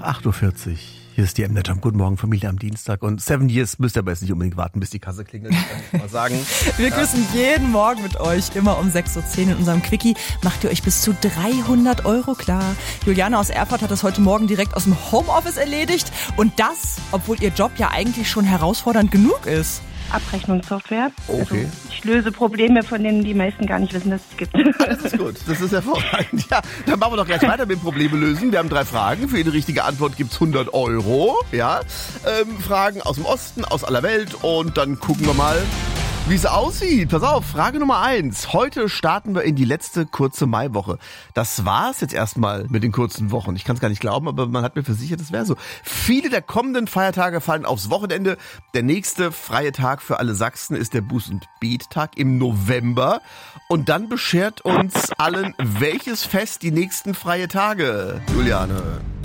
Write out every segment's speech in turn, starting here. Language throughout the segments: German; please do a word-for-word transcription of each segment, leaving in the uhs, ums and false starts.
acht Uhr vierzig. Hier ist die M D R Jump. Guten Morgen, Familie am Dienstag. Und Seven Years müsst ihr aber jetzt nicht unbedingt warten, bis die Kasse klingelt. Kann ich mal sagen. Wir grüßen ja. jeden Morgen mit euch, immer um sechs Uhr zehn in unserem Quickie. Macht ihr euch bis zu dreihundert Euro klar. Juliane aus Erfurt hat das heute Morgen direkt aus dem Homeoffice erledigt. Und das, obwohl ihr Job ja eigentlich schon herausfordernd genug ist. Abrechnungssoftware. Okay. Also ich löse Probleme, von denen die meisten gar nicht wissen, dass es gibt. Das ist gut, das ist hervorragend. Ja, dann machen wir doch gleich weiter mit Probleme lösen. Wir haben drei Fragen. Für jede richtige Antwort gibt's hundert Euro. Ja, ähm, Fragen aus dem Osten, aus aller Welt. Und dann gucken wir mal, wie es aussieht. Pass auf, Frage Nummer eins. Heute starten wir in die letzte kurze Maiwoche. Das war's jetzt erstmal mit den kurzen Wochen. Ich kann es gar nicht glauben, aber man hat mir versichert, es wäre so. Viele der kommenden Feiertage fallen aufs Wochenende. Der nächste freie Tag für alle Sachsen ist der Buß- und Bettag im November. Und dann beschert uns allen welches Fest die nächsten freie Tage, Juliane?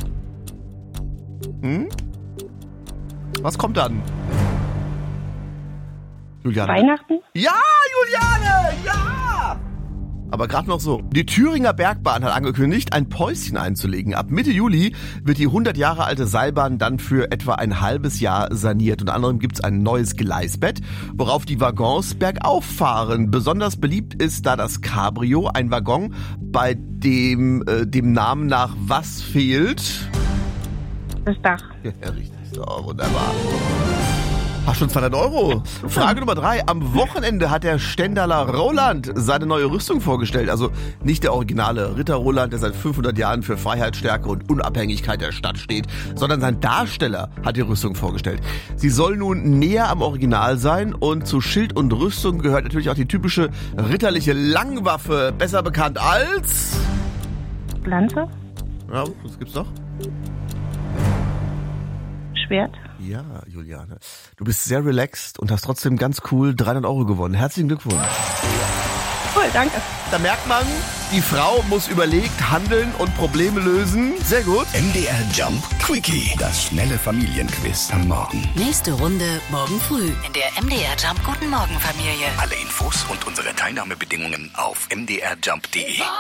Hm? Was kommt dann? Juliane. Weihnachten? Ja, Juliane, ja! Aber gerade noch so. Die Thüringer Bergbahn hat angekündigt, ein Päuschen einzulegen. Ab Mitte Juli wird die hundert Jahre alte Seilbahn dann für etwa ein halbes Jahr saniert. Unter anderem gibt's ein neues Gleisbett, worauf die Waggons bergauf fahren. Besonders beliebt ist da das Cabrio, ein Waggon, bei dem äh, dem Namen nach was fehlt? Das Dach. Ja, richtig. So, wunderbar. Ach, schon zweihundert Euro. Frage Nummer drei. Am Wochenende hat der Stendaler Roland seine neue Rüstung vorgestellt. Also nicht der originale Ritter Roland, der seit fünfhundert Jahren für Freiheit, Stärke und Unabhängigkeit der Stadt steht, sondern sein Darsteller hat die Rüstung vorgestellt. Sie soll nun näher am Original sein und zu Schild und Rüstung gehört natürlich auch die typische ritterliche Langwaffe, besser bekannt als... Lanze? Ja, was gibt's noch? Schwert? Ja, Juliane. Du bist sehr relaxed und hast trotzdem ganz cool dreihundert Euro gewonnen. Herzlichen Glückwunsch. Cool, danke. Da merkt man, die Frau muss überlegt handeln und Probleme lösen. Sehr gut. M D R Jump Quickie. Das schnelle Familienquiz am Morgen. Nächste Runde morgen früh in der M D R Jump Guten Morgen Familie. Alle Infos und unsere Teilnahmebedingungen auf m d r jump punkt d e.